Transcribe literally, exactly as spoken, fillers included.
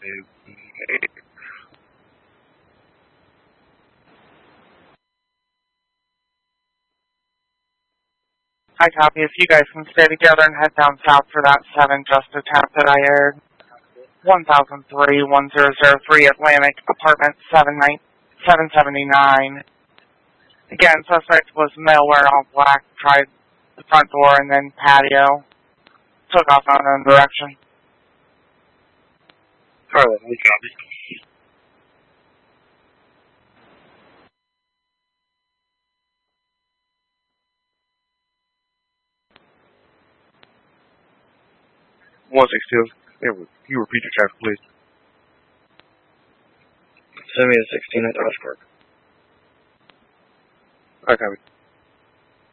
Hi, copy. If you guys can stay together and head down south for that seven just attempt that I aired. one thousand three, one zero zero three Atlantic, apartment seven seventy-nine. Again, suspect was male wearing all black, tried the front door and then patio. Took off on unknown direction. Carla, we copy. one six two, can you repeat your traffic, please? Send me a sixteen at Dodge Park. I copy.